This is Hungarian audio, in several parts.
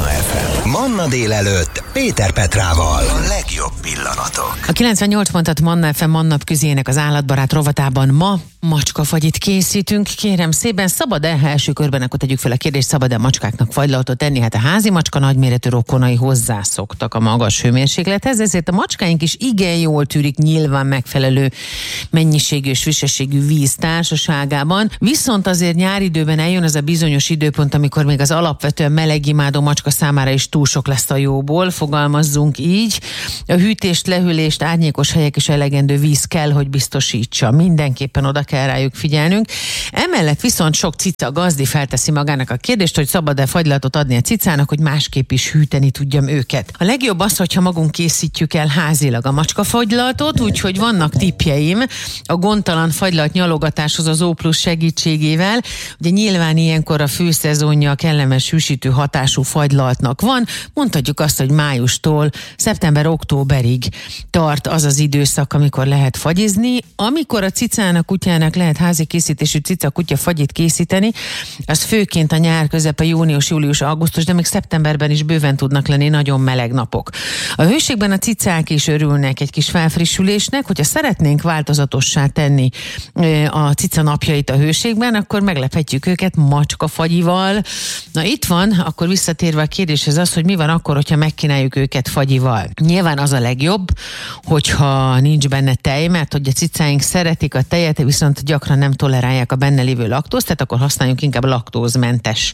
FM. Manna délelőtt Péter Petrával. A legjobb pillanatok. A 98 pontat Manna FM Mannapküzének az állatbarát rovatában ma macskafagyit készítünk. Kérem szépen, szabad-e, első körben akkor tegyük fel a kérdést, szabad-e macskáknak fagylaltot tenni? Hát a házi macska nagyméretű rokonai hozzászoktak a magas hőmérséklethez, ezért a macskáink is igen jól tűrik nyilván megfelelő mennyiségű és frissességű víz társaságában. Viszont azért nyáridőben eljön az a bizonyos időpont, amikor még az alapvetően melegimádó macska számára is túl sok lesz a jóból, fogalmazzunk így. A hűtést, lehűlést, árnyékos helyek és elegendő víz kell, hogy biztosítsa. Mindenképpen oda kell rájuk figyelnünk. Emellett viszont sok cica gazdi felteszi magának a kérdést, hogy szabad-e fagylatot adni a cicának, hogy másképp is hűteni tudjam őket. A legjobb az, hogyha magunk készítjük el házilag a macskafagylalatot, úgyhogy vannak tippjeim a gondtalan fagylalt nyalogatáshoz az O+ segítségével. Ugye nyilván ilyenkor a főszezonja a kellemes hűsítő hatású fagylaltnak van. Mondhatjuk azt, hogy májustól szeptember-októberig tart az az időszak, amikor lehet fagyizni. Amikor a cicának, kutyának lehet házi készítésű cica-kutya fagyit készíteni, az főként a nyár közepe, június, július, augusztus, de még szeptemberben is bőven tudnak lenni nagyon meleg napok. A hőségben a cicák is örülnek egy kis felfrissülésnek, hogyha szeretnénk változatossá tenni a cica napjait a hőségben, akkor meglephetjük őket macskafagyival. Na itt van, akkor visszatérve a kérdéshez az, hogy mi van akkor, hogyha megkínáljuk őket fagyival. Nyilván az a legjobb, hogyha nincs benne tej, mert hogy a cicáink szeretik a tejet, viszont gyakran nem tolerálják a benne lévő laktózt, tehát akkor használjunk inkább laktózmentes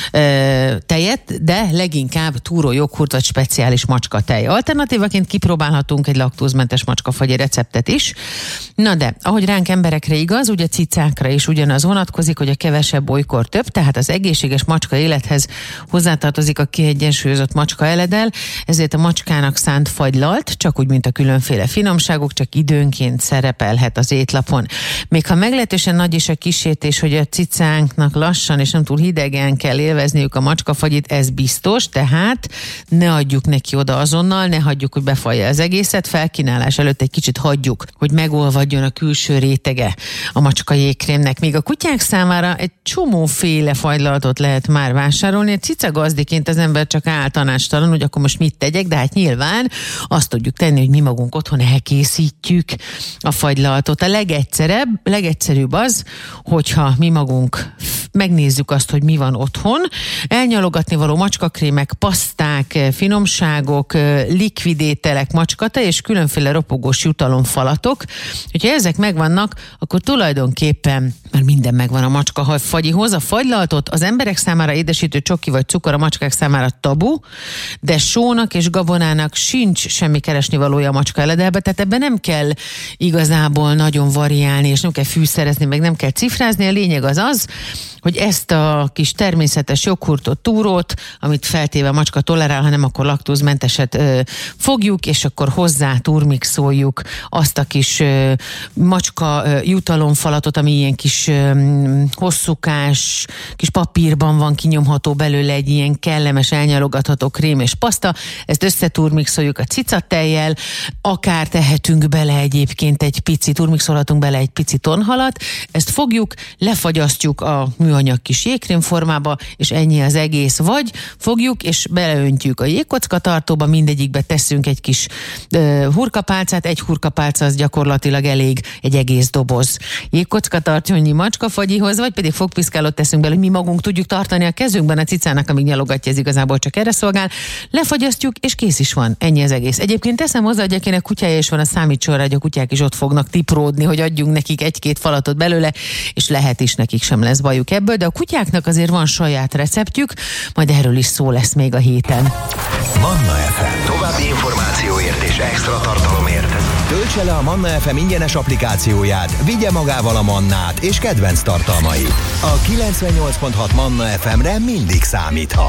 tejet, de leginkább túró joghurt vagy speciális macskatej. Alternatívaként kipróbálhatunk egy laktózmentes macskafagyi receptet is. Na de, ahogy ránk emberekre igaz, ugye cicákra is ugyanaz vonatkozik, hogy a kevesebb olykor több, tehát az egészséges macska élethez hozzátartozik a kiegyensúlyozott macska eledel, ezért a macskának szánt fagylalt, csak úgy, mint a különféle finomságok, csak időnként szerepelhet az étlapon. Még ha meglehetősen nagy is a kísértés, hogy a cicánknak lassan és nem túl hidegen kell élvezniük a macskafagyit, ez biztos, tehát ne adjuk neki oda azonnal, ne hagyjuk, hogy befalja az egészet, felkínálás előtt egy kicsit hagyjuk, hogy megolvadjon a külső rétege a macska jégkrémnek. Még a kutyák számára egy csomóféle fagylalatot lehet már vásárolni. A cica gazdiként az ember csak áll tanácstalan, hogy akkor most mit tegyek, de hát nyilván azt tudjuk tenni, hogy mi magunk otthon elkészítjük a fagylalatot. A legegyszerűbb az, hogyha mi magunk megnézzük azt, hogy mi van otthon, elnyalogatni való macskakrémek, paszták, finomságok, likvidételek, macskatej és különféle ropogós jutalomfalatok. Hogyha ezek megvannak, akkor tulajdonképpen már minden megvan a macskafagyihoz. A fagylaltot az emberek számára édesítő csoki vagy cukor, a macskák számára tabu, de sónak és gabonának sincs semmi keresnivalója a macska eledelbe, tehát ebben nem kell igazából nagyon variálni, és nem kell fűszerezni, meg nem kell cifrázni. A lényeg az, hogy ezt a kis természetes joghurtot, túrót, amit feltéve a macska tolerál, hanem akkor laktózmenteset fogjuk, és akkor hozzá turmixoljuk azt a kis macska jutalomfalatot, ami ilyen kis hosszúkás, kis papírban van kinyomható belőle egy ilyen kellemes, elnyalogatható krém és paszta. Ezt összeturmixoljuk a cicatejjel, akár tehetünk bele egyébként egy pici, turmixolhatunk bele egy pici tonhalat, ezt fogjuk, lefagyasztjuk a műanyag kis jégkrémformába, és ennyi az egész. Vagy fogjuk, és beleöntjük a jégkocka tartóba, mindegyikbe teszünk egy kis hurkapálcát, egy hurkapálca az gyakorlatilag elég egy egész doboz jégkocka tartónyi macskafagyihoz, vagy pedig fogpiszkálót teszünk bele, hogy mi magunk tudjuk tartani a kezünkben, a cicának, amíg nyalogatja, ez igazából csak erre szolgál. Lefagyasztjuk, és kész is van. Ennyi az egész. Egyébként teszem hozzá, hogy akinek kutyája is van, a számítson rá, hogy a kutyák is ott fognak tipródni, hogy adjunk nekik egy-két falatot belőle, és lehet is, nekik sem lesz bajuk ebből, de a kutyáknak azért van saját receptjük, majd erről is szó lesz még a héten. Manna FM. További információért és extra tartalomért töltse le a Manna FM ingyenes applikációját, vigye magával a mannát és kedvenc tartalmait. A 98.6 Manna FM-re mindig számíthat.